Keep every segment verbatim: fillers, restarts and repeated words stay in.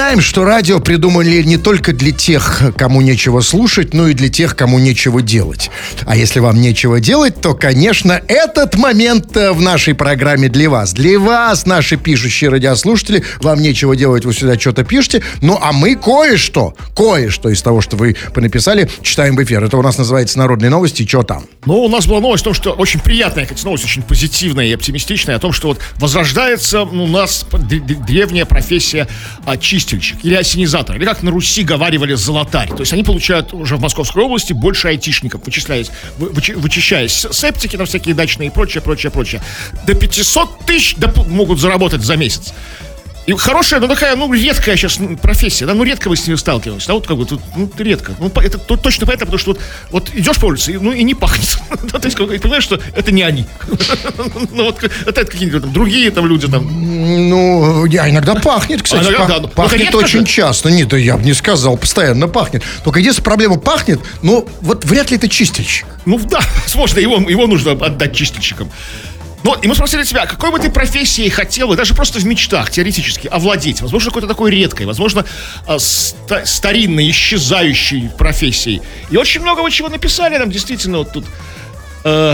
Напоминаем, что радио придумали не только для тех, кому нечего слушать, но и для тех, кому нечего делать. А если вам нечего делать, то, конечно, этот момент в нашей программе для вас. Для вас, наши пишущие радиослушатели, вам нечего делать, вы сюда что-то пишете. Ну, а мы кое-что, кое-что из того, что вы понаписали, читаем в эфир. Это у нас называется «Народные новости». Что там? Ну, у нас была новость о том, что очень приятная, кстати, новость, очень позитивная и оптимистичная, о том, что вот возрождается у нас древняя профессия а, чистильщик или осенизатор, или как на Руси говаривали золотарь. То есть они получают уже в Московской области больше айтишников, вычисляясь, вы, вычи, вычищаясь септики на всякие дачные и прочее, прочее, прочее. До пятьсот тысяч доп- могут заработать за месяц. И хорошая, ну такая, ну, редкая сейчас профессия, да, ну, редко вы с ней сталкиваетесь, да, вот как бы, тут, ну, редко. Ну, это тут точно понятно, потому что вот, вот идешь по улице, и, ну, и не пахнет. То есть, и понимаешь, что это не они. Ну, вот, это какие-нибудь там другие там люди там. Ну, я иногда пахнет, кстати, пахнет очень часто. Нет, я бы не сказал, постоянно пахнет. Только единственная проблема, пахнет, но вот вряд ли это чистильщик. Ну, да, возможно, его, его нужно отдать чистильщикам. Ну, и мы спросили тебя, какой бы ты профессией хотел бы, даже просто в мечтах, теоретически, овладеть? Возможно, какой-то такой редкой, возможно, ста- старинной, исчезающей профессией. И очень много чего написали нам, действительно, вот тут. Э-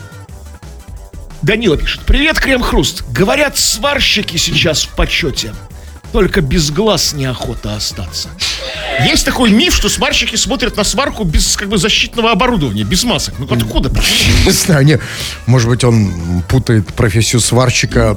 Данила пишет. Привет, Крем-Хруст. Говорят, сварщики сейчас в почете. Только без глаз неохота остаться. Есть такой миф, что сварщики смотрят на сварку без как бы защитного оборудования, без масок. Ну откуда? Не знаю, не. Может быть, он путает профессию сварщика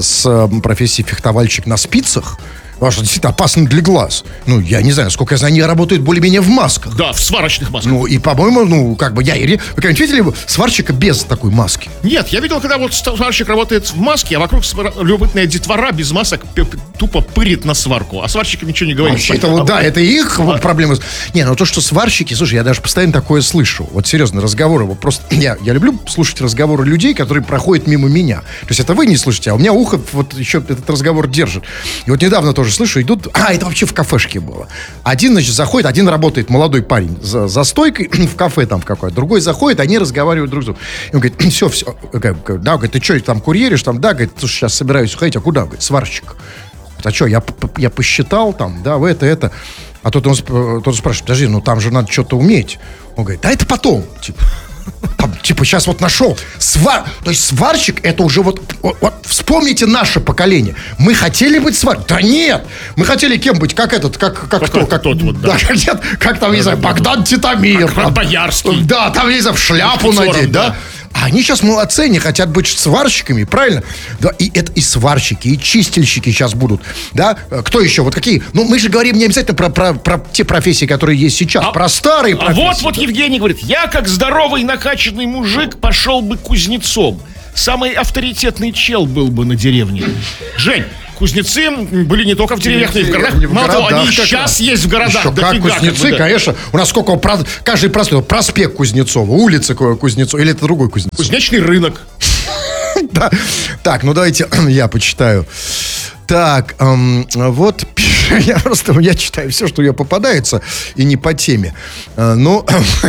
с профессией фехтовальщик на спицах? Потому что действительно опасно для глаз. Ну, я не знаю, сколько я знаю, они работают более-менее в масках. Да, в сварочных масках. Ну, и, по-моему, ну, как бы я... Вы когда-нибудь видели сварщика без такой маски? Нет, я видел, когда вот сварщик работает в маске, а вокруг любопытная детвора без масок тупо пырит на сварку. А сварщики ничего не говорят. Это вот, да, это их а... проблема. Не, ну то, что сварщики... Слушай, я даже постоянно такое слышу. Вот серьезно, разговоры. Вот просто... Я, я люблю слушать разговоры людей, которые проходят мимо меня. То есть это вы не слышите, а у меня ухо вот еще этот разговор держит. И вот недавно тоже слышу, идут... А, это вообще в кафешке было. Один, значит, заходит, один работает, молодой парень, за, за стойкой в кафе там в какой-то. Другой заходит, они разговаривают друг с другом. И он говорит, все, все. Да, говорит, ты что, там курьеришь? Там, да, говорит, слушай, сейчас собираюсь уходить. А куда? Говорит, сварщик. А что, я, я посчитал там, да, в это, это. А тот он, тот спрашивает, подожди, ну там же надо что-то уметь. Он говорит, да это потом, типа. Там, типа, сейчас вот нашел. Свар... То есть сварщик, это уже вот, вот, вот... Вспомните наше поколение. Мы хотели быть сварщиком? Да нет! Мы хотели кем быть? Как этот, как, как, как кто? Как тот вот, да. Да, нет, как там, не знаю, Богдан Титамир. Как Боярский. Да, там, не знаю, шляпу надеть, да? да? А они сейчас молодцы, они хотят быть сварщиками, правильно? Да, и это и сварщики, и чистильщики сейчас будут, да? Кто еще? Вот какие? Ну, мы же говорим не обязательно про, про, про те профессии, которые есть сейчас, а, про старые профессии. А вот, вот да? Евгений говорит, я, как здоровый накачанный мужик, пошел бы кузнецом. Самый авторитетный чел был бы на деревне. Жень, кузнецы были не только в деревнях, но и в городах. В Мало того, они сейчас есть в городах. Еще как кузнецы, как бы, да. Конечно. У нас сколько, каждый проспект, проспект Кузнецова, улица Кузнецова, или это другой Кузнецов? Кузнечный рынок. Да. Так, ну давайте я почитаю. Так, эм, вот, я просто, я читаю все, что мне попадается, и не по теме. Э, ну,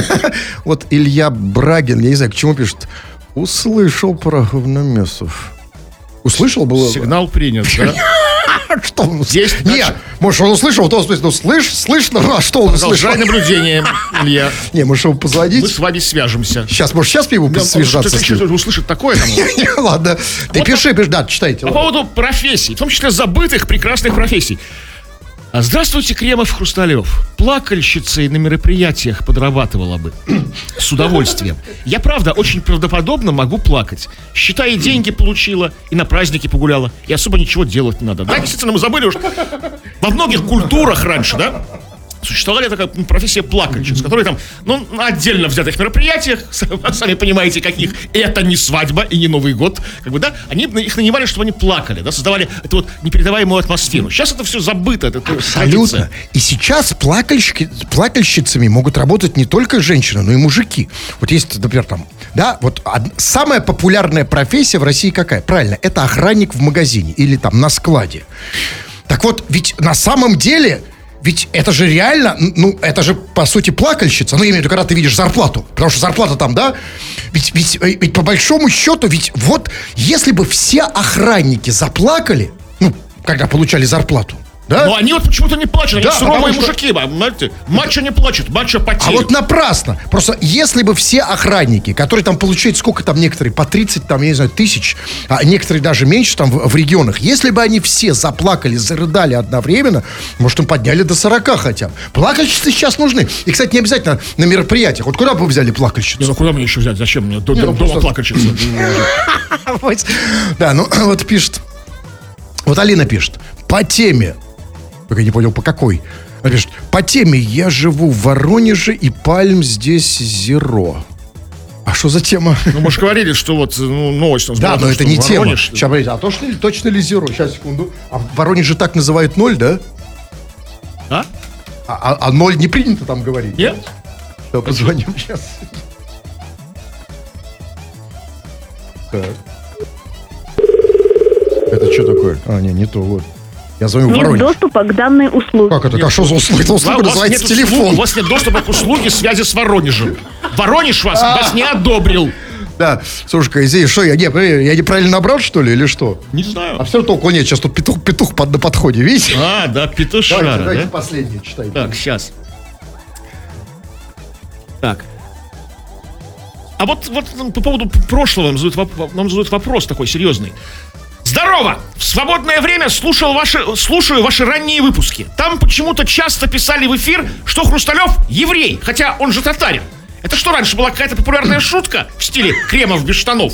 вот Илья Брагин, я не знаю, к чему пишет. Услышал про говномесов. Услышал было? Сигнал принят, да? Что он услышал? Нет, может, он услышал, то есть, ну, слышь, слышно, а что он услышал? Продолжай наблюдение, Илья. Не, может, ему позвонить? Мы с вами свяжемся. Сейчас, может, сейчас ему свяжаться? Что-то услышит такое? Ладно, ты пиши, пиши, да, читайте. По поводу профессий, в том числе забытых прекрасных профессий. Здравствуйте, Кремов, Хрусталев. Плакальщицей на мероприятиях подрабатывала бы. С удовольствием. Я, правда, очень правдоподобно могу плакать. Считай, деньги получила, и на праздники погуляла. И особо ничего делать не надо. Да, действительно, мы забыли уж. Во многих культурах раньше, да, существовала такая профессия плакальщиц, которые там, ну, на отдельно взятых мероприятиях, сами понимаете, каких, это не свадьба и не Новый год, как бы, да, они их нанимали, чтобы они плакали, да, создавали эту вот непередаваемую атмосферу. Сейчас это все забыто. Это абсолютно. Традиция. И сейчас плакальщики, плакальщицами могут работать не только женщины, но и мужики. Вот есть, например, там, да, вот од... самая популярная профессия в России какая? Правильно, это охранник в магазине или там на складе. Так вот, ведь на самом деле... Ведь это же реально, ну, это же, по сути, плакальщица. Ну, я имею в виду, когда ты видишь зарплату. Потому что зарплата там, да? Ведь, ведь, ведь по большому счету, ведь вот, если бы все охранники заплакали, ну, когда получали зарплату, Да? Но они вот почему-то не плачут, они Да, суровые потому что- мужики, знаете. Мачо не плачет, мачо А потеет. вот напрасно. Просто если бы все охранники, которые там получают, сколько там некоторые, по тридцать, там, я не знаю, тысяч, а некоторые даже меньше там в, в регионах, если бы они все заплакали, зарыдали одновременно, может, им подняли до сорока хотя бы. Плакальщицы сейчас нужны. И, кстати, не обязательно на мероприятиях. Вот куда бы вы взяли плакальщицу? Не, ну куда мне еще взять? Зачем мне? До- Не, ну дома просто- плакальщица. Да, ну вот пишет. Вот Алина пишет. По теме. Только я не понял, по какой. Она пишет. По теме я живу в Воронеже и Пальм здесь зеро. А что за тема? Ну, мы же говорили, что вот ну, новость у нас Да, была, но что это не тема. Воронеж- Сейчас, смотрите, а точно, ли- точно ли зеро? Сейчас, секунду. А в Воронеже так называют ноль, да? А? А, а- а ноль не принято там говорить? Нет? Да, позвоним сейчас. Так. Это что такое? А, не, не то, вот. Я звоню в Нет Воронеж. доступа к данной услуге. Как это? А что за услуга? Это У услуга вас называется нет услуг, телефон. у вас нет доступа к услуге связи с Воронежем. Воронеж вас, вас не одобрил. Да, слушай-ка, извини, что я, не, я неправильно набрал, что ли, или что? Не знаю. А все толку нет, сейчас тут петух, петух под, на подходе, видите? А, да, петушара, Давайте, давайте да? последнее читайте. Так, сейчас. Так. А вот, вот ну, по поводу прошлого нам задают, воп- нам задают вопрос такой серьезный. Здорово! В свободное время слушал ваши, слушаю ваши ранние выпуски. Там почему-то часто писали в эфир, что Хрусталев еврей, хотя он же татарин. Это что, раньше была какая-то популярная шутка в стиле Кремов без штанов?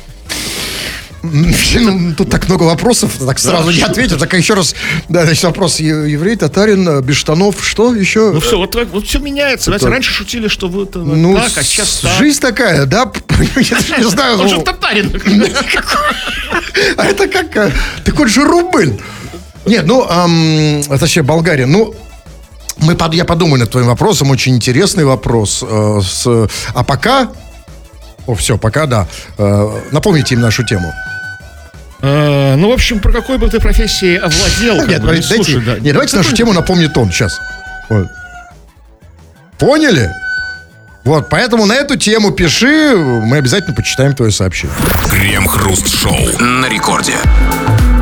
Ну, тут так много вопросов, так сразу не ответил. Так еще раз, да, значит, вопрос. Е- Еврей, татарин, без штанов, что еще? Ну все, вот, так- вот все меняется. Знаете, раньше шутили, что вы это вот Ну, так, а сейчас с- так. жизнь такая, да? Я не знаю. Он же ну, татарин. А это как? а, Так он же рубль. Нет, ну, ам, это вообще Болгария. Ну, мы, под- я подумаю над твоим вопросом. Очень интересный вопрос. э, с- А пока... О, все, пока, да. Э, Напомните им нашу тему. Э, Ну, в общем, про какой бы ты профессией овладел? как Нет, бы, ну, дайте- слушай, да. нет, давайте нашу тему напомнит он сейчас. Вот. Поняли? Вот, поэтому на эту тему пиши, мы обязательно почитаем твое сообщение. Крем-хруст-шоу на рекорде.